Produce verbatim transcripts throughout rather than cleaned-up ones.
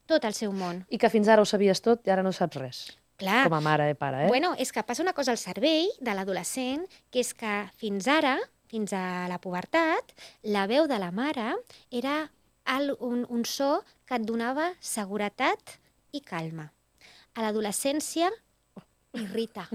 tot el seu món. I que fins ara ho sabies tot i ara no saps res. Clar. Com a mare i pare, eh? Bueno, és que passa una cosa al cervell de l'adolescent, que és que fins ara, fins a la pubertat, la veu de la mare era el, un, un so que et donava seguretat i calma. A l'adolescència irrita.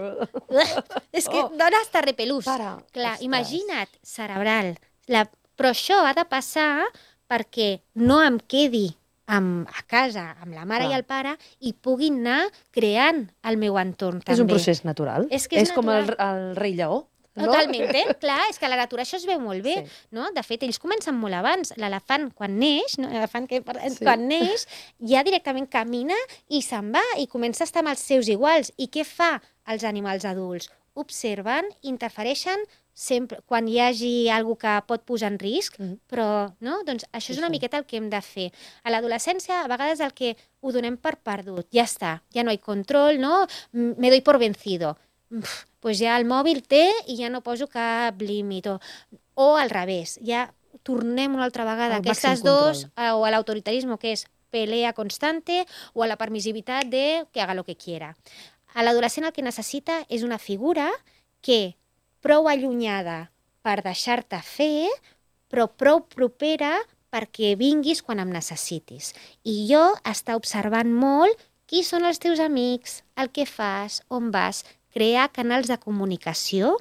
És que Oh. dona hasta repelús. Para. Clar, Ostres. imagina't, cerebral. La... Però això ha de passar perquè no em quedi amb, a casa amb la mare Clar. i el pare i puguin anar creant el meu entorn també. És un procés natural. És que és és com el, natural. el rei lleó. No? Totalment, eh? Clar, és que a la natura això es veu molt bé, Sí. no? De fet, ells comencen molt abans. L'elefant, quan neix, no? L'elefant que Sí. quan neix, ja directament camina i se'n va i comença a estar amb els seus iguals. I què fa els animals adults? Observen, interfereixen sempre, quan hi hagi alguna que pot posar en risc, Mhm. però no? Doncs això és una Sí, sí. miqueta el que hem de fer. A l'adolescència, a vegades el que ho donem per perdut. Ja està, ja no hi ha control, no? Me doy por vencido. Uf, pues ja el mòbil té i ja no poso cap límit. O, o al revés, ja tornem una altra vegada a Al aquestes màxim dos, control. a, o a l'autoritarisme, que és pelea constante, o a la permissivitat de que haga lo que quiera. A l'adolescent el que necessita és una figura que prou allunyada per deixar-te fer, però prou propera perquè vinguis quan em necessitis. I jo estar observant molt qui són els teus amics, el que fas, on vas, crear canals de comunicació,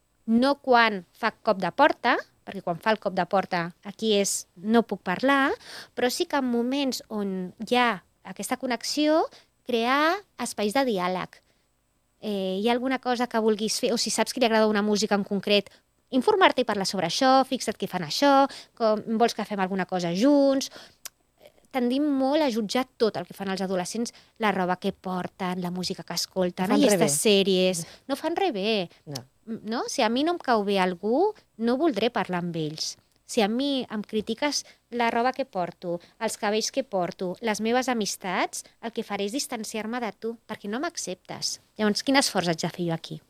no quan fa cop de porta, perquè quan fa el cop de porta aquí és no puc parlar, però sí que en moments on hi ha aquesta connexió, crear espais de diàleg. Eh, hi ha alguna cosa que vulguis fer, o si saps que li agrada una música en concret, informar-te i parlar sobre això, fixa't què fan això, com, vols que fem alguna cosa junts. Tendim molt a jutjar tot el que fan els adolescents, la roba que porten, la música que escolten, No fan ai, res aquestes bé. sèries, no fan res bé. No. No? Si a mi no em cau bé algú, no voldré parlar amb ells. Si a mi em critiques la roba que porto, els cabells que porto, les meves amistats, el que faré és distanciar-me de tu, perquè no m'acceptes. Llavors, quin esforç haig de fer jo aquí?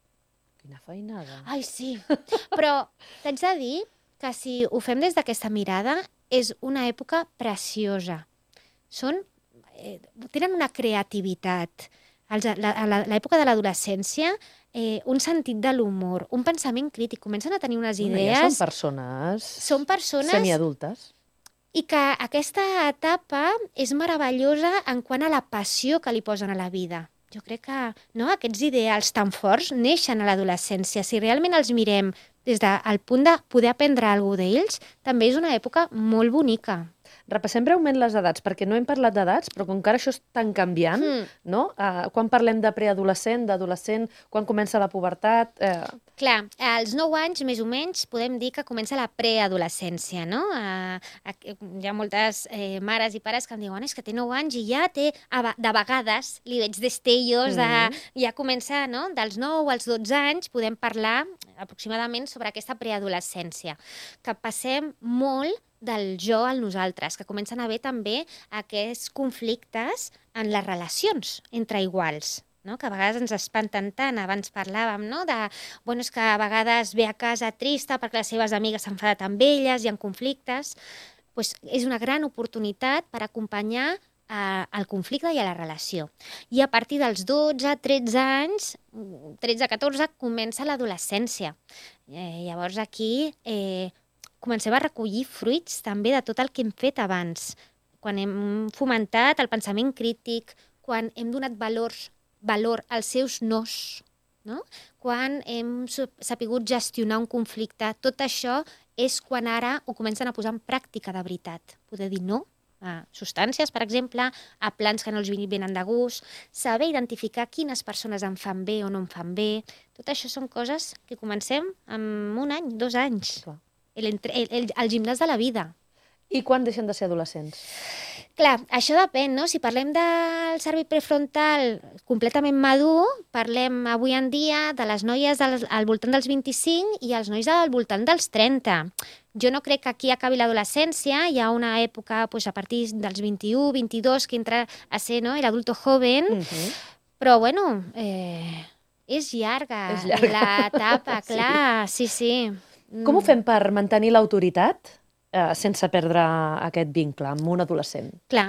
Quina feinada. Ai, sí. Però t'haig de dir que si ho fem des d'aquesta mirada, és una època preciosa. Són, eh, tenen una creativitat. Els, la, a la- l'època de l'adolescència, eh, un sentit de l'humor, un pensament crític, comencen a tenir unes Bueno, idees... ja són persones... Són persones semiadultes. i que aquesta etapa és meravellosa en quant a la passió que li posen a la vida. Jo crec que no, aquests ideals tan forts neixen a l'adolescència. Si realment els mirem des del punt de poder aprendre alguna cosa d'ells, també és una època molt bonica. Repassem breument les edats, perquè no hem parlat d'edats, però com que ara això és tan canviant, Mm. no? Uh, quan parlem de preadolescent, d'adolescent, quan comença la pubertat... Eh... Clar, als nou anys, més o menys, podem dir que comença la preadolescència, no? Uh, hi ha moltes eh, mares i pares que em diuen és que té nou anys i ja té, de vegades, li veig destellos, de, Mm. ja comença, no? Dels nou als dotze anys podem parlar aproximadament sobre aquesta preadolescència, que passem molt del jo al nosaltres, que comencen a haver també aquests conflictes en les relacions entre iguals, no? Que a vegades ens espanten tant. Abans parlàvem, no? De, bueno, és que a vegades ve a casa trista perquè les seves amigues s'han enfadat amb elles, hi ha conflictes. Pues és una gran oportunitat per acompanyar eh, al conflicte i a la relació. I a partir dels dotze, tretze anys, tretze, catorze, comença l'adolescència. Eh, llavors aquí eh, comencem a recollir fruits també de tot el que hem fet abans, quan hem fomentat el pensament crític, quan hem donat valors, valor als seus nos, no? Quan hem sapigut gestionar un conflicte. Tot això és quan ara ho comencen a posar en pràctica de veritat. Poder dir no a substàncies, per exemple, a plans que no els venen de gust, saber identificar quines persones em fan bé o no em fan bé. Tot això són coses que comencem amb un any, dos anys. Clar. El, el, el, el gimnàs de la vida. I quan deixen de ser adolescents? Clar, això depèn, no? Si parlem del cervell prefrontal completament madur, parlem avui en dia de les noies del, al voltant dels vint-i-cinc i els nois al voltant dels trenta. Jo no crec que aquí acabi l'adolescència, hi ha una època pues, a partir dels vint-i-u, vint-i-dos, que entra a ser no, l'adulto joven, Mm -hmm. però bueno, eh, és llarga, És llarga. l'etapa, clar, sí, sí. Mm. Com ho fem per mantenir l'autoritat eh, sense perdre aquest vincle amb un adolescent? Clar,